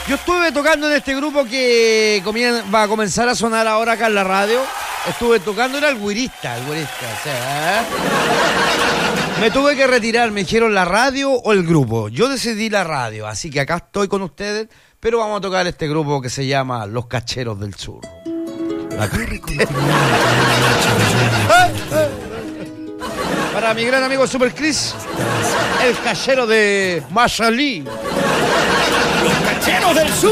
Yo estuve tocando en este grupo que va a comenzar a sonar ahora acá en la radio. Estuve tocando, era el güirista, o sea, me tuve que retirar, me dijeron la radio o el grupo. Yo decidí la radio, así que acá estoy con ustedes, pero vamos a tocar este grupo que se llama Los Cacheros del Sur. Para mi gran amigo Super Chris, el cachero de Machalí. Los Cacheros del Sur.